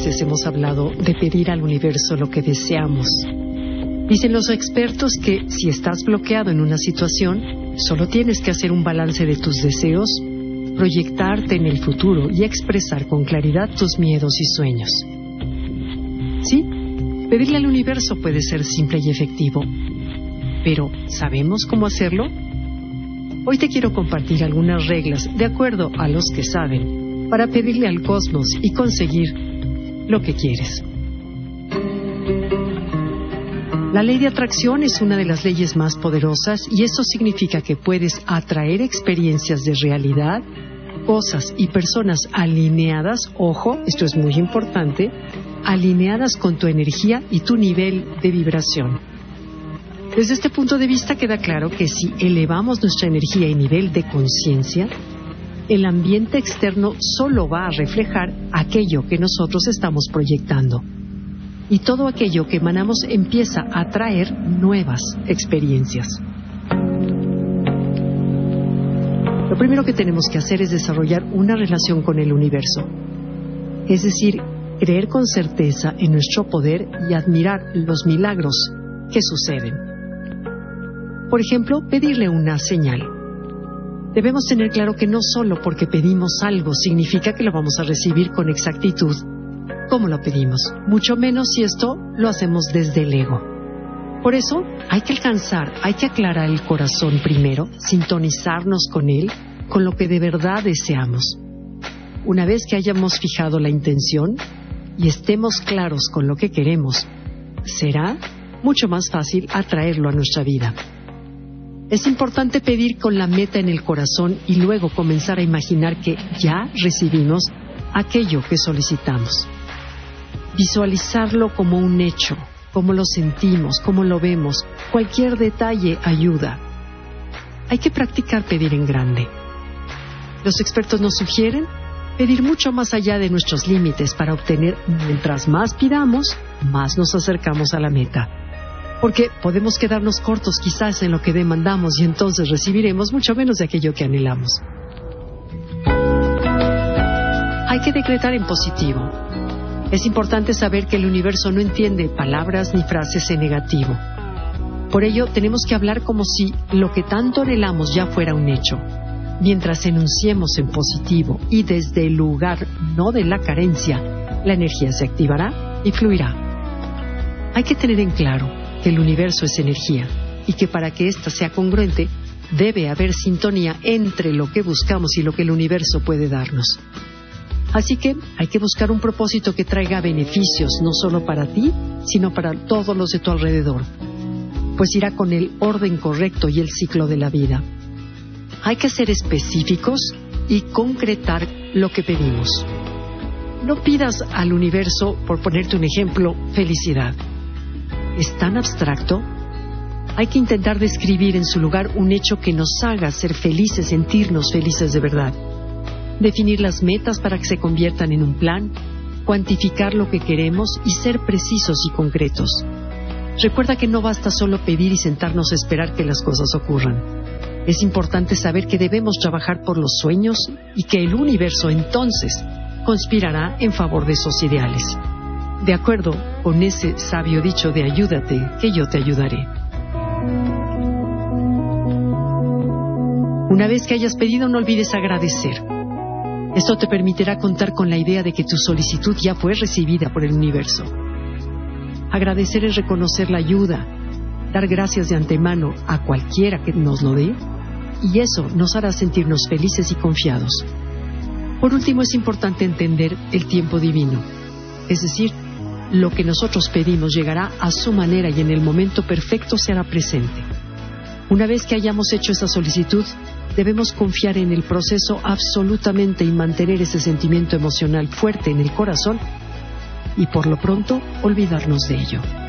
veces hemos hablado de pedir al universo lo que deseamos. Dicen los expertos que si estás bloqueado en una situación, solo tienes que hacer un balance de tus deseos, proyectarte en el futuro y expresar con claridad tus miedos y sueños. Sí, pedirle al universo puede ser simple y efectivo, pero ¿sabemos cómo hacerlo? Hoy te quiero compartir algunas reglas, de acuerdo a los que saben, para pedirle al cosmos y conseguir lo que quieres. La ley de atracción es una de las leyes más poderosas y eso significa que puedes atraer experiencias de realidad, cosas y personas alineadas, ojo, esto es muy importante, alineadas con tu energía y tu nivel de vibración. Desde este punto de vista queda claro que si elevamos nuestra energía y nivel de conciencia, el ambiente externo solo va a reflejar aquello que nosotros estamos proyectando. Y todo aquello que emanamos empieza a atraer nuevas experiencias. Lo primero que tenemos que hacer es desarrollar una relación con el universo. Es decir, creer con certeza en nuestro poder y admirar los milagros que suceden. Por ejemplo, pedirle una señal. Debemos tener claro que no solo porque pedimos algo significa que lo vamos a recibir con exactitud como lo pedimos, mucho menos si esto lo hacemos desde el ego. Por eso hay que aclarar el corazón primero, sintonizarnos con él, con lo que de verdad deseamos. Una vez que hayamos fijado la intención y estemos claros con lo que queremos, será mucho más fácil atraerlo a nuestra vida. Es importante pedir con la meta en el corazón y luego comenzar a imaginar que ya recibimos aquello que solicitamos. Visualizarlo como un hecho, como lo sentimos, como lo vemos. Cualquier detalle ayuda. Hay que practicar pedir en grande. Los expertos nos sugieren pedir mucho más allá de nuestros límites para obtener, mientras más pidamos, más nos acercamos a la meta. Porque podemos quedarnos cortos quizás en lo que demandamos y entonces recibiremos mucho menos de aquello que anhelamos. Hay que decretar en positivo. Es importante saber que el universo no entiende palabras ni frases en negativo. Por ello, tenemos que hablar como si lo que tanto anhelamos ya fuera un hecho. Mientras enunciemos en positivo y desde el lugar no de la carencia, la energía se activará y fluirá. Hay que tener en claro que el universo es energía y que para que ésta sea congruente, debe haber sintonía entre lo que buscamos y lo que el universo puede darnos. Así que hay que buscar un propósito que traiga beneficios, no solo para ti, sino para todos los de tu alrededor, pues irá con el orden correcto y el ciclo de la vida. Hay que ser específicos y concretar lo que pedimos. No pidas al universo, por ponerte un ejemplo, felicidad. ¿Es tan abstracto? Hay que intentar describir en su lugar un hecho que nos haga ser felices, sentirnos felices de verdad. Definir las metas para que se conviertan en un plan, cuantificar lo que queremos y ser precisos y concretos. Recuerda que no basta solo pedir y sentarnos a esperar que las cosas ocurran. Es importante saber que debemos trabajar por los sueños y que el universo entonces conspirará en favor de esos ideales. De acuerdo con ese sabio dicho de ayúdate, que yo te ayudaré. Una vez que hayas pedido, no olvides agradecer. Esto te permitirá contar con la idea de que tu solicitud ya fue recibida por el universo. Agradecer es reconocer la ayuda, dar gracias de antemano a cualquiera que nos lo dé, y eso nos hará sentirnos felices y confiados. Por último, es importante entender el tiempo divino, es decir, lo que nosotros pedimos llegará a su manera y en el momento perfecto se hará presente. Una vez que hayamos hecho esa solicitud, debemos confiar en el proceso absolutamente y mantener ese sentimiento emocional fuerte en el corazón y por lo pronto olvidarnos de ello.